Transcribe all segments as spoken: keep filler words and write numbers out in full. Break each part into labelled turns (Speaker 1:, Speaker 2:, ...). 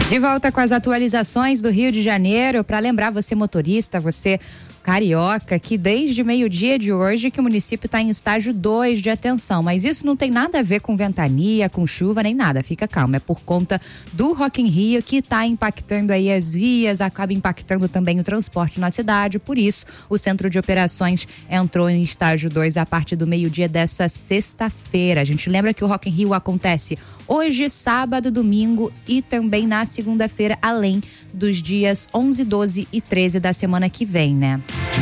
Speaker 1: De volta com as atualizações do Rio de Janeiro, para lembrar você motorista, você carioca, que desde meio-dia de hoje que o município está em estágio dois de atenção, mas isso não tem nada a ver com ventania, com chuva, nem nada, fica calmo, é por conta do Rock in Rio que está impactando aí as vias, acaba impactando também o transporte na cidade, por isso o Centro de Operações entrou em estágio dois a partir do meio-dia dessa sexta-feira. A gente lembra que o Rock in Rio acontece hoje, sábado, domingo e também na segunda-feira, além dos dias onze, doze e treze da semana que vem, né?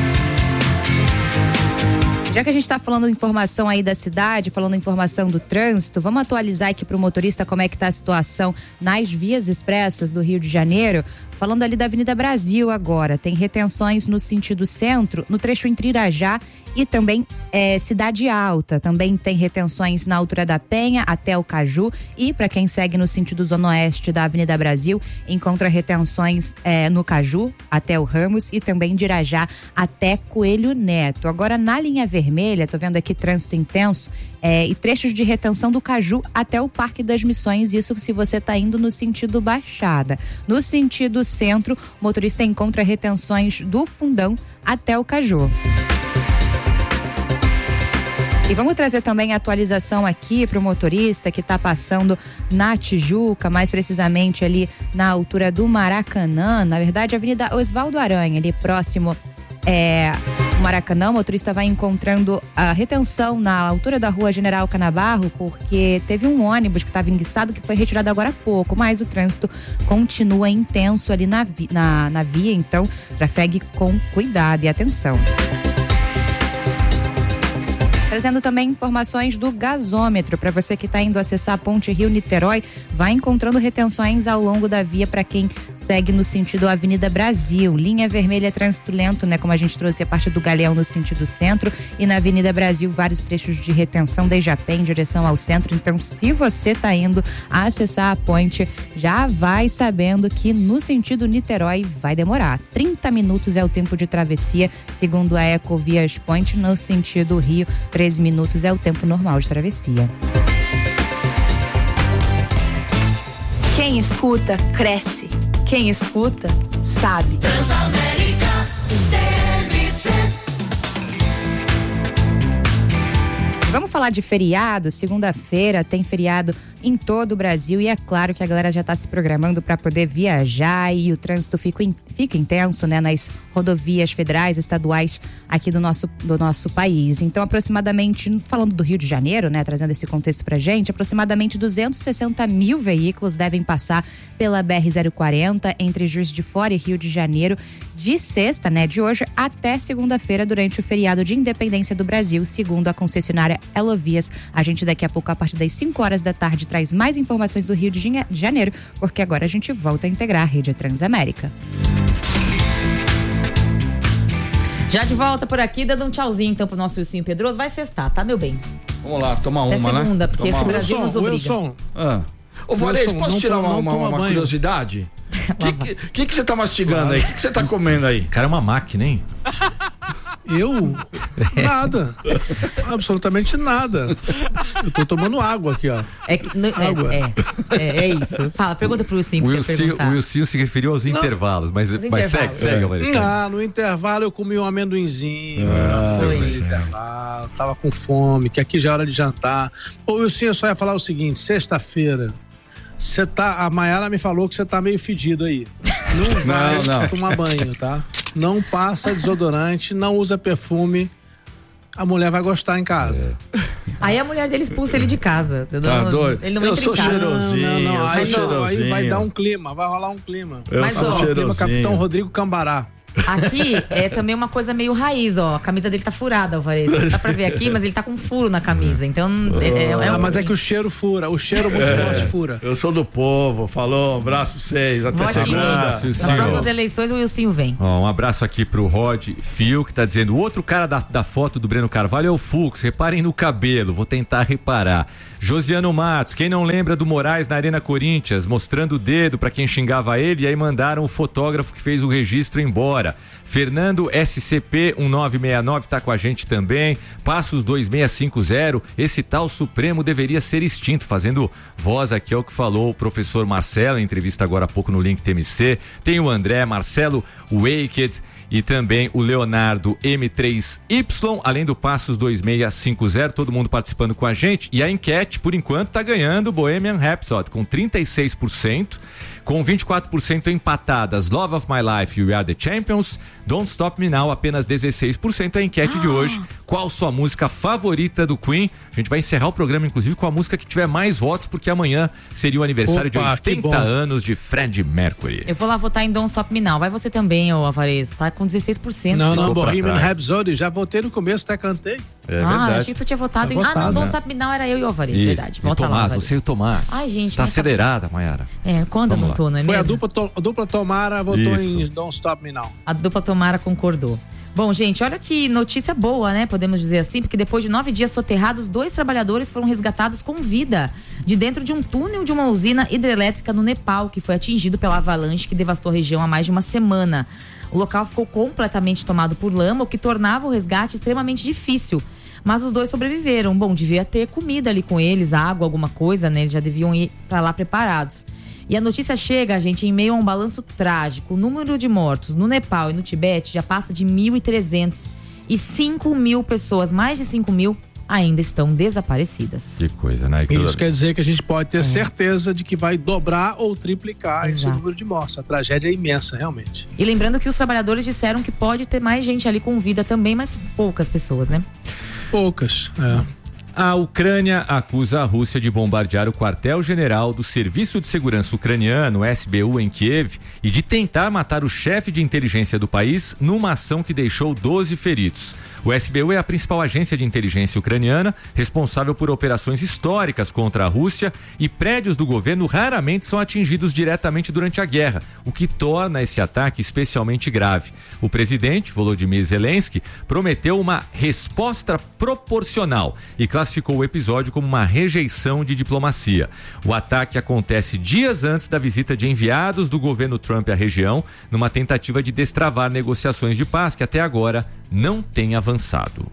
Speaker 1: Já que a gente está falando informação aí da cidade, falando informação do trânsito, vamos atualizar aqui para o motorista como é que está a situação nas vias expressas do Rio de Janeiro. Falando ali da Avenida Brasil agora, tem retenções no sentido centro, no trecho entre Irajá e também é, Cidade Alta. Também tem retenções na altura da Penha até o Caju, e para quem segue no sentido zona oeste da Avenida Brasil, encontra retenções é, no Caju até o Ramos e também de Irajá até Coelho Neto. Agora na linha vermelha, tô vendo aqui trânsito intenso é, e trechos de retenção do Caju até o Parque das Missões, isso se você tá indo no sentido Baixada. No sentido centro, o motorista encontra retenções do Fundão até o Caju. E vamos trazer também a atualização aqui para o motorista que está passando na Tijuca, mais precisamente ali na altura do Maracanã, na verdade, a Avenida Osvaldo Aranha, ali próximo é, Maracanã. O motorista vai encontrando a retenção na altura da Rua General Canabarro, porque teve um ônibus que estava enguiçado que foi retirado agora há pouco, mas o trânsito continua intenso ali na, vi, na, na via, então trafegue com cuidado e atenção. Trazendo também informações do gasômetro para você que está indo acessar a Ponte Rio-Niterói, vai encontrando retenções ao longo da via para quem segue no sentido Avenida Brasil. Linha vermelha, trânsito lento, né? Como a gente trouxe a parte do Galeão no sentido centro, e na Avenida Brasil vários trechos de retenção desde a Penha em direção ao centro. Então, se você está indo acessar a ponte, já vai sabendo que no sentido Niterói vai demorar. trinta minutos é o tempo de travessia, segundo a Ecovias Point. No sentido Rio, treze minutos é o tempo normal de travessia.
Speaker 2: Quem escuta, cresce. Quem escuta, sabe.
Speaker 3: Transamérica T V C.
Speaker 1: Vamos falar de feriado. Segunda-feira tem feriado em todo o Brasil e é claro que a galera já está se programando para poder viajar e o trânsito fica, fica intenso, né, nas rodovias federais, estaduais aqui do nosso, do nosso país. Então, aproximadamente, falando do Rio de Janeiro, né, trazendo esse contexto pra gente, aproximadamente duzentos e sessenta mil veículos devem passar pela B R zero quarenta entre Juiz de Fora e Rio de Janeiro de sexta, né, de hoje até segunda-feira durante o feriado de Independência do Brasil, segundo a concessionária Elovias. A gente daqui a pouco, a partir das cinco horas da tarde, traz mais informações do Rio de Janeiro, porque agora a gente volta a integrar a rede Transamérica.
Speaker 4: Já de volta por aqui, dando um tchauzinho então pro nosso Wilson Pedroso. Vai sextar, tá, meu bem?
Speaker 5: Vamos lá, tomar uma,
Speaker 4: Até
Speaker 5: né?
Speaker 4: segunda, porque
Speaker 5: Tomar
Speaker 4: esse
Speaker 5: uma.
Speaker 4: Brasil
Speaker 6: Wilson,
Speaker 4: nos obriga.
Speaker 6: Wilson.
Speaker 5: Ah. Ô, Varese,
Speaker 6: Wilson,
Speaker 5: posso
Speaker 6: não
Speaker 5: tirar
Speaker 6: toma-
Speaker 5: uma,
Speaker 6: não
Speaker 5: uma,
Speaker 6: toma
Speaker 5: uma
Speaker 6: banho.
Speaker 5: curiosidade? O que, que, que, que você tá mastigando aí? O que, que você tá comendo aí?
Speaker 7: Cara, é uma máquina, hein?
Speaker 6: Eu? Nada. Absolutamente nada. Eu tô tomando água aqui, ó.
Speaker 4: É, que- não- é,
Speaker 6: Água.
Speaker 4: é, é, é isso. Fala, pergunta pro Wilson
Speaker 7: O
Speaker 4: que você
Speaker 7: Wilson,
Speaker 4: perguntar.
Speaker 7: o Wilson se referiu aos intervalos, mas, mas
Speaker 4: intervalos.
Speaker 7: segue, segue, Valério.
Speaker 6: Ah, no intervalo eu comi um amendoinzinho.
Speaker 7: Ah,
Speaker 6: foi.
Speaker 7: Deus
Speaker 6: No
Speaker 7: do céu.
Speaker 6: intervalo, tava com fome, que aqui já é hora de jantar. Ô, Wilson, eu só ia falar o seguinte: sexta-feira, você tá. A Mayara me falou que você tá meio fedido aí. Não vai
Speaker 5: Não, não.
Speaker 6: tomar banho, tá? Não passa desodorante, não usa perfume. A mulher vai gostar em casa.
Speaker 4: Aí a mulher dele expulsa ele de casa.
Speaker 5: Tá
Speaker 4: Não-
Speaker 5: doido?
Speaker 4: Ele não
Speaker 5: Eu
Speaker 4: entra
Speaker 5: sou
Speaker 4: em casa.
Speaker 5: cheirosinho.
Speaker 6: Não, não,
Speaker 5: eu
Speaker 6: aí,
Speaker 5: sou
Speaker 6: não, aí
Speaker 5: cheirosinho.
Speaker 6: vai dar um clima, vai rolar um clima.
Speaker 5: Eu
Speaker 4: Mas,
Speaker 5: sou
Speaker 4: ó,
Speaker 6: Clima
Speaker 5: cheirosinho.
Speaker 6: Capitão Rodrigo Cambará.
Speaker 4: Aqui é também uma coisa meio raiz, ó. A camisa dele tá furada, Alvarez. Dá pra ver aqui, mas ele tá com um furo na camisa. Então, é, é, é
Speaker 6: Ah,
Speaker 4: um-
Speaker 6: mas é que o cheiro fura, o cheiro muito forte fura.
Speaker 5: Eu sou do povo. Falou, um abraço pra vocês. Até
Speaker 4: Votinho.
Speaker 5: segunda.
Speaker 7: Abraço,
Speaker 4: Nas
Speaker 7: Wilson.
Speaker 4: próximas eleições, o Wilson vem.
Speaker 7: Ó, um abraço aqui pro Rod Fio, que tá dizendo: o outro cara da, da foto do Breno Carvalho é o Fux, reparem no cabelo, vou tentar reparar. Josiano Matos, quem não lembra do Moraes na Arena Corinthians, mostrando o dedo pra quem xingava ele, e aí mandaram o fotógrafo que fez o registro embora. hora. Fernando S C P um nove seis nove tá com a gente também. Passos dois seis cinco zero, esse tal Supremo deveria ser extinto, fazendo voz aqui ao que falou o professor Marcelo, em entrevista agora há pouco no Link T M C. Tem o André, Marcelo Waked e também o Leonardo M três Y, além do Passos dois seis cinco zero, todo mundo participando com a gente. E a enquete, por enquanto, tá ganhando Bohemian Rhapsody com trinta e seis por cento. Com vinte e quatro por cento empatadas, Love of My Life e We Are The Champions. Don't Stop Me Now, apenas dezesseis por cento. A enquete ah. de hoje, qual sua música favorita do Queen? A gente vai encerrar o programa, inclusive, com a música que tiver mais votos, porque amanhã seria o aniversário Opa, de oitenta anos de Freddie Mercury.
Speaker 4: Eu vou lá votar em Don't Stop Me Now. Vai você também, ô Alvarez, tá com dezesseis por cento.
Speaker 6: Não, não, Bohemian Rhapsody, já votei no começo, até cantei.
Speaker 7: É
Speaker 4: ah,
Speaker 7: verdade.
Speaker 4: achei que tu tinha votado
Speaker 6: tá
Speaker 4: em...
Speaker 6: votado,
Speaker 4: ah, não, Don't
Speaker 6: né?
Speaker 4: Stop Me Now era eu e o Alvarez,
Speaker 7: Isso.
Speaker 4: verdade. Volta
Speaker 7: e Tomás,
Speaker 4: lá,
Speaker 7: você e o Tomás.
Speaker 4: Ai, gente.
Speaker 7: Tá acelerada, Mayara.
Speaker 4: É, quando
Speaker 7: Vamos
Speaker 4: eu não
Speaker 7: lá.
Speaker 4: tô, não é
Speaker 6: Foi
Speaker 4: mesmo?
Speaker 6: a dupla, to, a dupla Tomara votou
Speaker 7: Isso.
Speaker 6: em Don't Stop Me Now.
Speaker 4: A dupla Tomara concordou. Bom, gente, olha que notícia boa, né? Podemos dizer assim, porque depois de nove dias soterrados, dois trabalhadores foram resgatados com vida de dentro de um túnel de uma usina hidrelétrica no Nepal, que foi atingido pela avalanche que devastou a região há mais de uma semana. O local ficou completamente tomado por lama, o que tornava o resgate extremamente difícil. Mas os dois sobreviveram. Bom, devia ter comida ali com eles, água, alguma coisa, né? Eles já deviam ir para lá preparados. E a notícia chega, gente, em meio a um balanço trágico. O número de mortos no Nepal e no Tibete já passa de mil e trezentos. E cinco mil pessoas, mais de cinco mil, ainda estão desaparecidas.
Speaker 7: Que coisa, né?
Speaker 6: Isso quer dizer que a gente pode ter é. certeza de que vai dobrar ou triplicar
Speaker 4: Exato.
Speaker 6: esse número de mortos. A tragédia é imensa, realmente.
Speaker 4: E lembrando que os trabalhadores disseram que pode ter mais gente ali com vida também, mas poucas pessoas, né?
Speaker 6: Poucas, é.
Speaker 7: A Ucrânia acusa a Rússia de bombardear o quartel-general do Serviço de Segurança Ucraniano, S B U, em Kiev, e de tentar matar o chefe de inteligência do país numa ação que deixou doze feridos. O S B U é a principal agência de inteligência ucraniana, responsável por operações históricas contra a Rússia, e prédios do governo raramente são atingidos diretamente durante a guerra, o que torna esse ataque especialmente grave. O presidente, Volodymyr Zelensky, prometeu uma resposta proporcional e classificou o episódio como uma rejeição de diplomacia. O ataque acontece dias antes da visita de enviados do governo Trump à região, numa tentativa de destravar negociações de paz que até agora não têm avançado.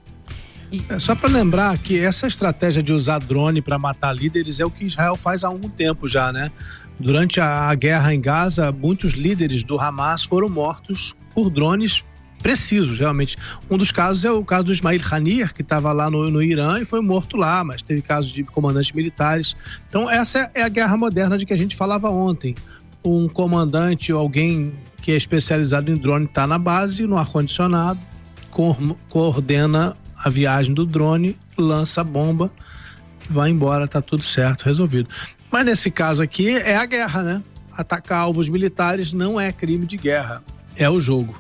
Speaker 6: É só para lembrar que essa estratégia de usar drone para matar líderes é o que Israel faz há algum tempo já, né? Durante a guerra em Gaza, muitos líderes do Hamas foram mortos por drones precisos, realmente. Um dos casos é o caso do Ismail Haniyeh, que estava lá no, no Irã e foi morto lá, mas teve casos de comandantes militares. Então essa é a guerra moderna de que a gente falava ontem. Um comandante ou alguém que é especializado em drone está na base, no ar-condicionado, co- coordena a viagem do drone, lança a bomba, vai embora, tá tudo certo, resolvido. Mas nesse caso aqui é a guerra, né? Atacar alvos militares não é crime de guerra, é o jogo.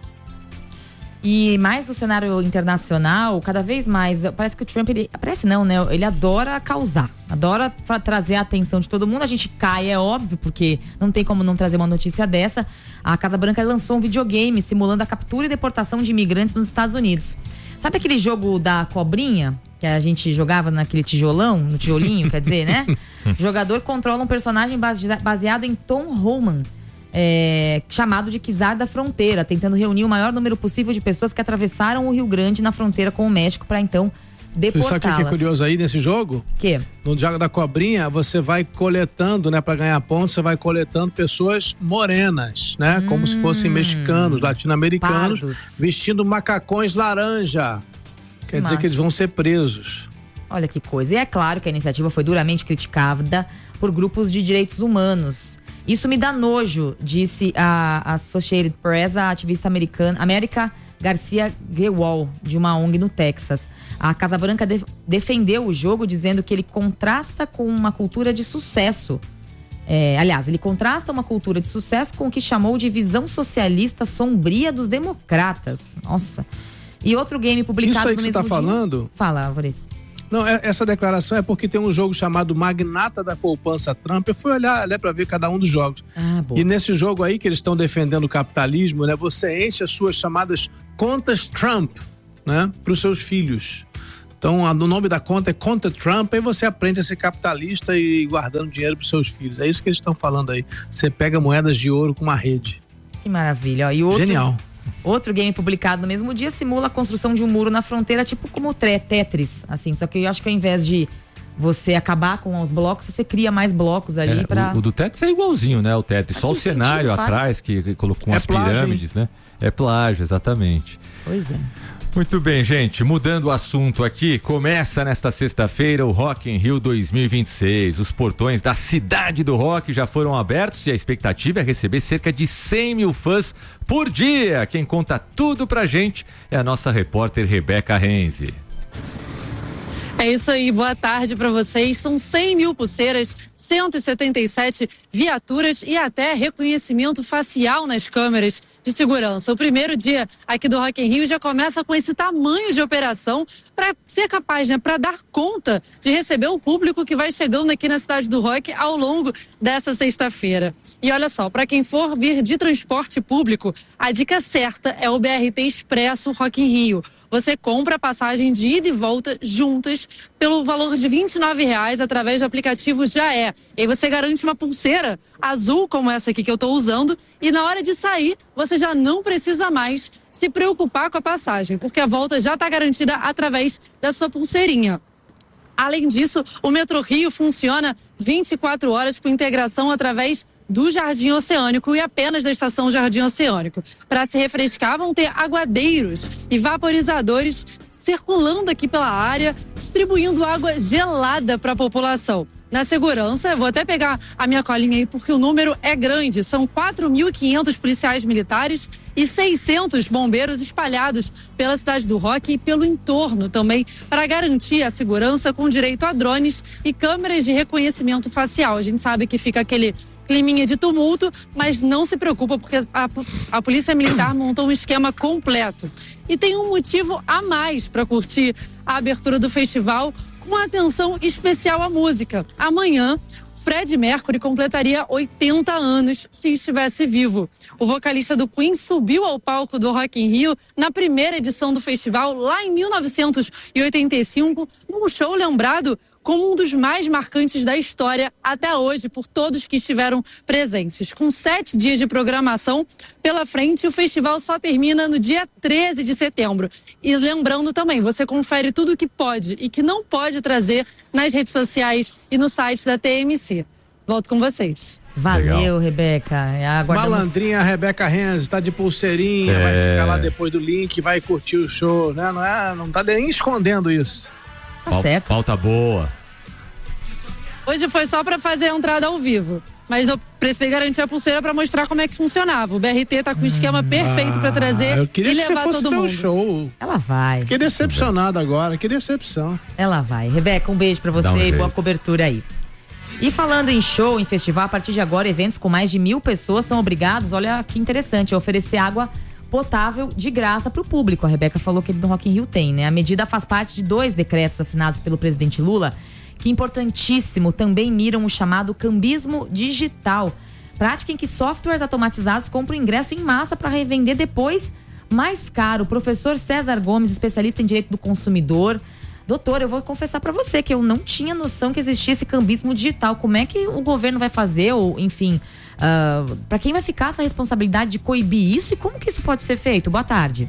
Speaker 4: E mais do cenário internacional, cada vez mais, parece que o Trump, ele, parece não, né? Ele adora causar, adora fa- trazer a atenção de todo mundo. A gente cai, é óbvio, porque não tem como não trazer uma notícia dessa. A Casa Branca lançou um videogame simulando a captura e deportação de imigrantes nos Estados Unidos. Sabe aquele jogo da cobrinha? Que a gente jogava naquele tijolão, no tijolinho, quer dizer, né? O jogador controla um personagem base- baseado em Tom Holman. É, chamado de Czar da Fronteira, tentando reunir o maior número possível de pessoas que atravessaram o Rio Grande na fronteira com o México para então deportá-las.
Speaker 6: Sabe o que é curioso aí nesse jogo?
Speaker 4: Que?
Speaker 6: No jogo da cobrinha, você vai coletando, né, para ganhar pontos, você vai coletando pessoas morenas, né, hum, como se fossem mexicanos, latino-americanos, pardos, vestindo macacões laranja. Quer que dizer que eles vão ser presos.
Speaker 4: Olha que coisa. E é claro que a iniciativa foi duramente criticada por grupos de direitos humanos. Isso me dá nojo, disse a Associated Press, a ativista americana, América Garcia Gewall, de uma O N G no Texas. A Casa Branca de, defendeu o jogo, dizendo que ele contrasta com uma cultura de sucesso. É, aliás, ele contrasta uma cultura de sucesso com o que chamou de visão socialista sombria dos democratas. Nossa. E outro game publicado
Speaker 6: Isso aí
Speaker 4: no
Speaker 6: que
Speaker 4: mesmo
Speaker 6: você tá
Speaker 4: dia...
Speaker 6: falando?
Speaker 4: Fala, Alvarez.
Speaker 6: Não, essa declaração é porque tem um jogo chamado Magnata da Poupança Trump. Eu fui olhar, olhar para ver cada um dos jogos.
Speaker 4: Ah,
Speaker 6: e nesse jogo aí que eles estão defendendo o capitalismo, né? Você enche as suas chamadas contas Trump, né? Para os seus filhos. Então, o nome da conta é Conta Trump, aí você aprende a ser capitalista e guardando dinheiro para os seus filhos. É isso que eles estão falando aí. Você pega moedas de ouro com uma rede.
Speaker 4: Que maravilha. Ó. E outro,
Speaker 6: Genial.
Speaker 4: Outro game publicado no mesmo dia simula a construção de um muro na fronteira, tipo como o Tetris, assim, só que eu acho que ao invés de você acabar com os blocos, você cria mais blocos ali
Speaker 7: é,
Speaker 4: pra...
Speaker 7: O, o do Tetris é igualzinho, né? O Tetris,
Speaker 4: Mas
Speaker 7: só o
Speaker 4: que
Speaker 7: cenário
Speaker 4: sentido faz?
Speaker 7: atrás que, que colocou com
Speaker 6: É
Speaker 7: as
Speaker 6: plágio,
Speaker 7: pirâmides, né? É plágio, exatamente.
Speaker 4: Pois é.
Speaker 7: Muito bem, gente, mudando o assunto aqui, começa nesta sexta-feira o Rock in Rio dois mil e vinte e seis. Os portões da Cidade do Rock já foram abertos e a expectativa é receber cerca de cem mil fãs por dia. Quem conta tudo pra gente é a nossa repórter Rebeca Renzi.
Speaker 8: É isso aí, boa tarde para vocês. São cem mil pulseiras, cento e setenta e sete viaturas e até reconhecimento facial nas câmeras de segurança. O primeiro dia aqui do Rock in Rio já começa com esse tamanho de operação para ser capaz, né, para dar conta de receber o público que vai chegando aqui na Cidade do Rock ao longo dessa sexta-feira. E olha só, para quem for vir de transporte público, a dica certa é o B R T Expresso Rock in Rio. Você compra a passagem de ida e volta juntas pelo valor de vinte e nove reais através do aplicativo Já É. E aí você garante uma pulseira azul como essa aqui que eu estou usando e na hora de sair você já não precisa mais se preocupar com a passagem, porque a volta já está garantida através da sua pulseirinha. Além disso, o Metrô Rio funciona vinte e quatro horas com integração através do Jardim Oceânico e apenas da estação Jardim Oceânico. Para se refrescar, vão ter aguadeiros e vaporizadores circulando aqui pela área, distribuindo água gelada para a população. Na segurança, vou até pegar a minha colinha aí porque o número é grande, são quatro mil e quinhentos policiais militares e seiscentos bombeiros espalhados pela Cidade do Rock e pelo entorno também, para garantir a segurança com direito a drones e câmeras de reconhecimento facial. A gente sabe que fica aquele climinha de tumulto, mas não se preocupa porque a, a Polícia Militar montou um esquema completo. E tem um motivo a mais para curtir a abertura do festival com atenção especial à música. Amanhã, Freddie Mercury completaria oitenta anos se estivesse vivo. O vocalista do Queen subiu ao palco do Rock in Rio na primeira edição do festival lá em mil novecentos e oitenta e cinco, num show lembrado como um dos mais marcantes da história até hoje, por todos que estiveram presentes. Com sete dias de programação pela frente, o festival só termina no dia treze de setembro. E lembrando também, você confere tudo o que pode e que não pode trazer nas redes sociais e no site da T M C. Volto com vocês.
Speaker 4: Valeu,
Speaker 7: Legal.
Speaker 4: Rebeca. Aguardamos...
Speaker 6: Malandrinha Rebeca Renzi, tá de pulseirinha,
Speaker 7: É.
Speaker 6: vai ficar lá depois do link, vai curtir o show, né? Não, é, não tá nem escondendo isso.
Speaker 4: Tá certo.
Speaker 7: Pauta boa.
Speaker 8: Hoje foi só para fazer a entrada ao vivo, mas eu precisei garantir a pulseira para mostrar como é que funcionava. O B R T tá com o esquema perfeito para trazer
Speaker 6: eu queria
Speaker 8: e
Speaker 6: que
Speaker 8: levar
Speaker 6: você fosse
Speaker 8: todo
Speaker 6: ver
Speaker 8: mundo.
Speaker 6: o show.
Speaker 4: Ela vai.
Speaker 6: Fiquei decepcionado agora, que decepção.
Speaker 4: Ela vai. Rebeca, um beijo pra você
Speaker 7: Dá um
Speaker 4: e
Speaker 7: jeito.
Speaker 4: boa cobertura aí. E falando em show, em festival, a partir de agora, eventos com mais de mil pessoas são obrigados, olha que interessante, a oferecer água potável de graça pro público. A Rebeca falou que ele no Rock in Rio tem, né? A medida faz parte de dois decretos assinados pelo presidente Lula, que importantíssimo, também miram o chamado cambismo digital. Prática em que softwares automatizados compram ingresso em massa para revender depois mais caro. O professor César Gomes, especialista em direito do consumidor. Doutor, eu vou confessar para você que eu não tinha noção que existia esse cambismo digital. Como é que o governo vai fazer, ou enfim, uh, para quem vai ficar essa responsabilidade de coibir isso e como que isso pode ser feito? Boa tarde.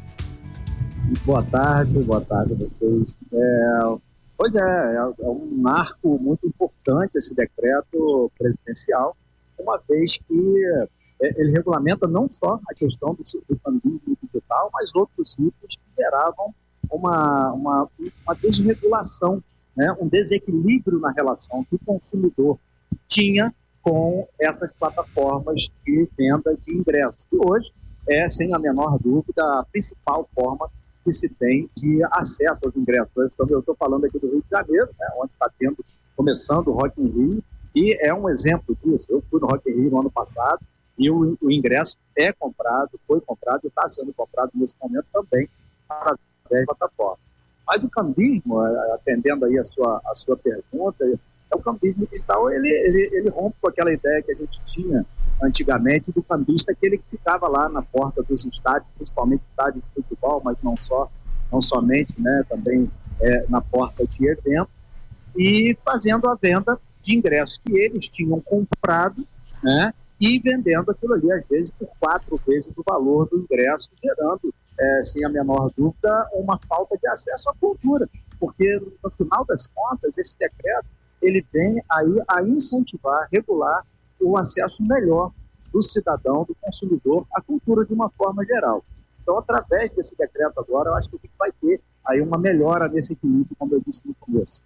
Speaker 9: Boa tarde, boa tarde a vocês. É, pois é, é um marco muito importante esse decreto presidencial, uma vez que ele regulamenta não só a questão do, do cambismo digital, mas outros ritos que geravam uma, uma, uma desregulação, né, um desequilíbrio na relação que o consumidor tinha com essas plataformas de venda de ingressos, que hoje é, sem a menor dúvida, a principal forma que se tem de acesso aos ingressos. Eu estou falando aqui do Rio de Janeiro, né, onde está tendo, começando o Rock in Rio, e é um exemplo disso. Eu fui no Rock in Rio no ano passado e o, o ingresso é comprado, foi comprado e está sendo comprado nesse momento também através da plataforma. Mas o cambismo, atendendo aí a sua, a sua pergunta, é o cambismo digital, ele, ele, ele rompe com aquela ideia que a gente tinha antigamente do cambista, aquele que ficava lá na porta dos estádios, principalmente estádios de futebol, mas não só, não somente, né, também é, na porta de eventos, e fazendo a venda de ingressos que eles tinham comprado, né, e vendendo aquilo ali, às vezes, por quatro vezes o valor do ingresso, gerando, é, sem a menor dúvida, uma falta de acesso à cultura. Porque, no final das contas, esse decreto ele vem aí a incentivar, regular o acesso melhor do cidadão, do consumidor, à cultura de uma forma geral. Então, através desse decreto agora, eu acho que a gente vai ter aí uma melhora nesse equilíbrio, como eu disse no começo.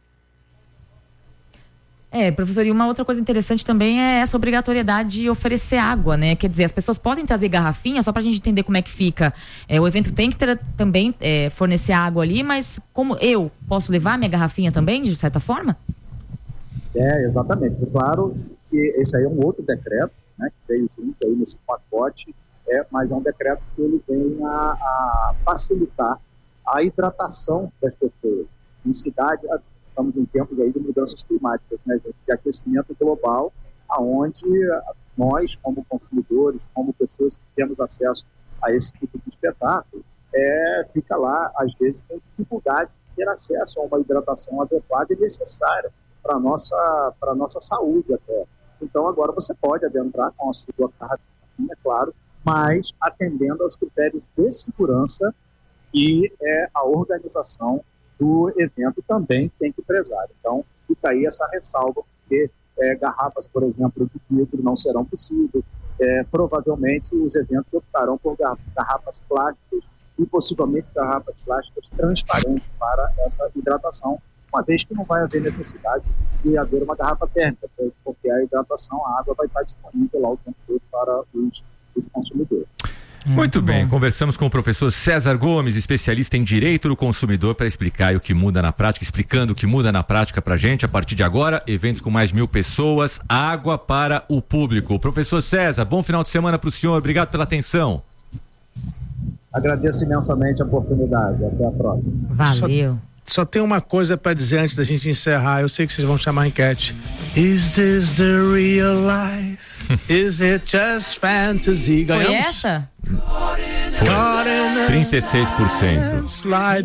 Speaker 4: É, professor, e uma outra coisa interessante também é essa obrigatoriedade de oferecer água, né? Quer dizer, as pessoas podem trazer garrafinha, só pra gente entender como é que fica. É, o evento tem que ter, também é, fornecer água ali, mas como eu posso levar minha garrafinha também, de certa forma?
Speaker 9: É, exatamente. Claro que esse aí é um outro decreto, né, que veio junto aí nesse pacote, é, mas é um decreto que ele vem a, a facilitar a hidratação das pessoas. Em cidade, estamos em tempos aí de mudanças climáticas, né, gente, de aquecimento global, aonde nós, como consumidores, como pessoas que temos acesso a esse tipo de espetáculo, é, fica lá, às vezes, com dificuldade de ter acesso a uma hidratação adequada e necessária para a nossa, para nossa saúde até. Então, agora você pode adentrar com a sua garrafinha, claro, mas atendendo aos critérios de segurança e é, a organização do evento também tem que prezar. Então, fica aí essa ressalva, porque é, garrafas, por exemplo, de vidro não serão possíveis. É, provavelmente, os eventos optarão por garrafas plásticas e possivelmente garrafas plásticas transparentes para essa hidratação, uma vez que não vai haver necessidade de haver uma garrafa térmica, porque a hidratação, a água vai estar disponível lá o tempo todo para os, os consumidores.
Speaker 7: Muito, Muito bem, bom. Conversamos com o professor César Gomes, especialista em direito do consumidor, para explicar o que muda na prática, explicando o que muda na prática pra gente. A partir de agora, eventos com mais de mil pessoas, água para o público. Professor César, bom final de semana para o senhor, obrigado pela atenção.
Speaker 9: Agradeço imensamente a oportunidade, até a próxima.
Speaker 4: Valeu.
Speaker 6: Só, só tem uma coisa para dizer antes da gente encerrar, eu sei que vocês vão chamar a enquete. Is this the real life? Is it just fantasy? Ganhamos?
Speaker 4: Foi essa?
Speaker 7: Foi trinta e seis por cento.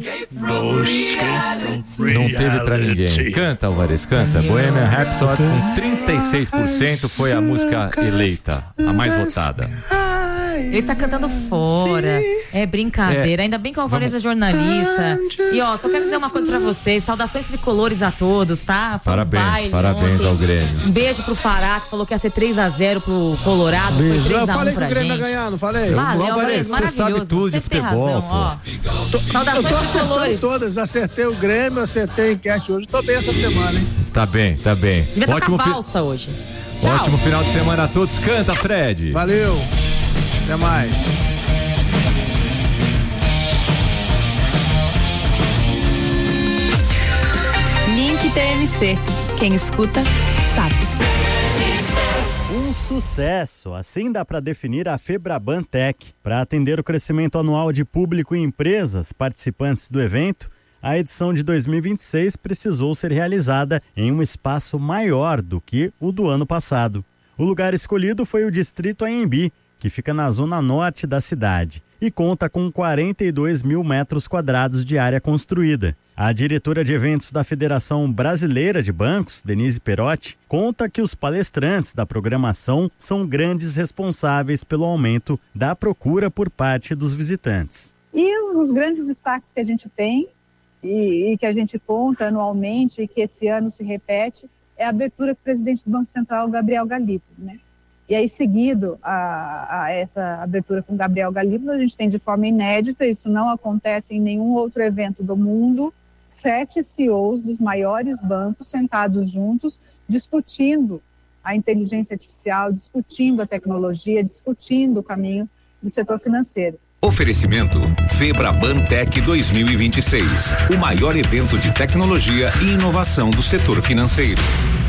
Speaker 7: Não teve pra ninguém. Canta, Alvarez, canta. Bohemian Rhapsody com trinta e seis por cento foi a música eleita, a mais votada.
Speaker 4: Ele tá cantando fora. É brincadeira. É. Ainda bem que o Alvarez é jornalista. E ó, só quero dizer uma coisa pra vocês. Saudações tricolores a todos, tá? Foi
Speaker 7: parabéns,
Speaker 4: um baile
Speaker 7: parabéns
Speaker 4: ontem.
Speaker 7: Ao Grêmio.
Speaker 4: Um beijo pro Fará, que falou que ia ser três a zero pro Colorado.
Speaker 6: Beijo.
Speaker 4: Foi três a um
Speaker 6: eu falei que
Speaker 4: pra
Speaker 6: o Grêmio
Speaker 4: gente.
Speaker 6: ia ganhar, não falei?
Speaker 4: Valeu, Alvarez, maravilhoso.
Speaker 7: Você sabe tudo de
Speaker 4: Você tem
Speaker 7: futebol,
Speaker 4: razão,
Speaker 7: pô.
Speaker 4: ó.
Speaker 6: Tô,
Speaker 4: Saudações
Speaker 6: eu tô acertando
Speaker 4: tricolores.
Speaker 6: todas. Acertei o Grêmio, acertei a enquete hoje. Tô bem essa semana, hein?
Speaker 7: Tá bem, tá bem.
Speaker 4: Devia
Speaker 7: Ótimo
Speaker 4: tocar
Speaker 7: fi...
Speaker 4: valsa hoje. Tchau.
Speaker 7: Ótimo final de semana a todos. Canta, Fred.
Speaker 6: Valeu. Até mais.
Speaker 2: Link T M C. Quem escuta, sabe.
Speaker 10: Um sucesso, assim dá para definir a Febraban Tech. Para atender o crescimento anual de público e empresas participantes do evento, a edição de dois mil e vinte e seis precisou ser realizada em um espaço maior do que o do ano passado. O lugar escolhido foi o Distrito Anhembi, que fica na zona norte da cidade, e conta com quarenta e dois mil metros quadrados de área construída. A diretora de eventos da Federação Brasileira de Bancos, Denise Perotti, conta que os palestrantes da programação são grandes responsáveis pelo aumento da procura por parte dos visitantes.
Speaker 11: E os grandes destaques que a gente tem e, e que a gente conta anualmente e que esse ano se repete é a abertura do presidente do Banco Central, Gabriel Galípolo, né? E aí, seguido a, a essa abertura com Gabriel Galípolo, a gente tem de forma inédita, isso não acontece em nenhum outro evento do mundo, sete C E Os dos maiores bancos sentados juntos, discutindo a inteligência artificial, discutindo a tecnologia, discutindo o caminho do setor financeiro.
Speaker 12: Oferecimento Febraban Tech dois mil e vinte e seis, o maior evento de tecnologia e inovação do setor financeiro.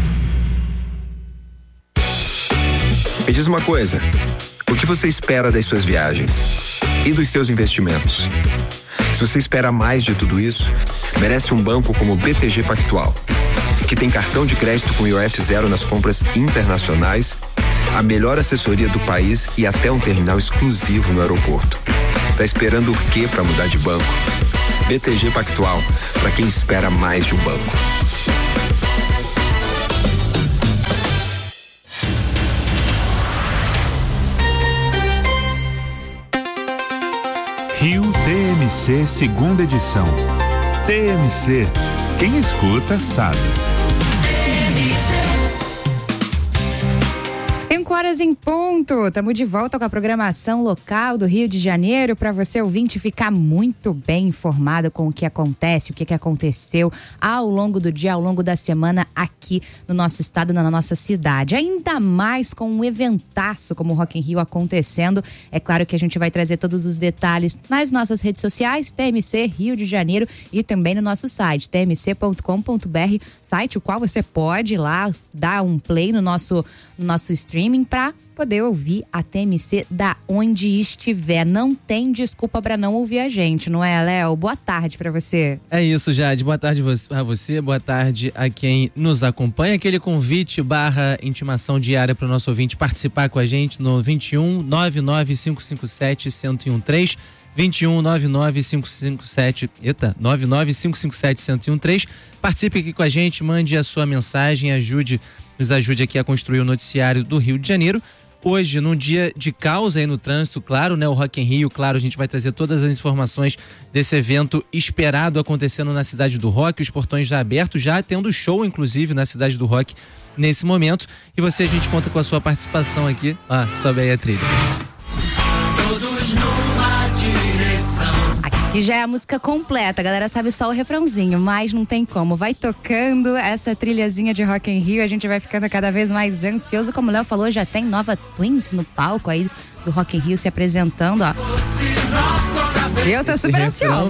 Speaker 13: Me diz uma coisa, o que você espera das suas viagens e dos seus investimentos? Se você espera mais de tudo isso, merece um banco como o B T G Pactual, que tem cartão de crédito com I O F zero nas compras internacionais, a melhor assessoria do país e até um terminal exclusivo no aeroporto. Tá esperando o quê para mudar de banco? B T G Pactual, para quem espera mais de um banco.
Speaker 14: M C segunda edição. T M C, quem escuta sabe.
Speaker 1: cinco horas em ponto, estamos de volta com a programação local do Rio de Janeiro para você ouvinte ficar muito bem informado com o que acontece, o que, que aconteceu ao longo do dia, ao longo da semana aqui no nosso estado, na nossa cidade. Ainda mais com um eventaço como o Rock in Rio acontecendo. É claro que a gente vai trazer todos os detalhes nas nossas redes sociais, T M C Rio de Janeiro, e também no nosso site, t m c ponto com ponto b r, site o qual você pode ir lá dar um play no nosso, no nosso streaming para poder ouvir a T M C da onde estiver. Não tem desculpa para não ouvir a gente, não é, Léo? Boa tarde para você.
Speaker 15: É isso, Jade. Boa tarde a você, boa tarde a quem nos acompanha. Aquele convite barra intimação diária para o nosso ouvinte participar com a gente no vinte e um, nove nove cinco cinco sete, um zero um três, vinte e um, nove nove cinco cinco sete, eita, nove nove cinco cinco sete, um zero um três. Participe aqui com a gente, mande a sua mensagem, ajude nos ajude aqui a construir o noticiário do Rio de Janeiro. Hoje, num dia de caos aí no trânsito, claro, né? O Rock in Rio, claro, a gente vai trazer todas as informações desse evento esperado acontecendo na Cidade do Rock, os portões já abertos, já tendo show, inclusive, na Cidade do Rock nesse momento. E você, a gente conta com a sua participação aqui. Ah, sobe aí a trilha.
Speaker 3: Todos numa direção.
Speaker 1: Aqui já é a música completa, a galera sabe só o refrãozinho, mas não tem como. Vai tocando essa trilhazinha de Rock in Rio, a gente vai ficando cada vez mais ansioso. Como o Léo falou, já tem nova Twins no palco aí do Rock in Rio se apresentando, ó. Eu tô super ansiosa.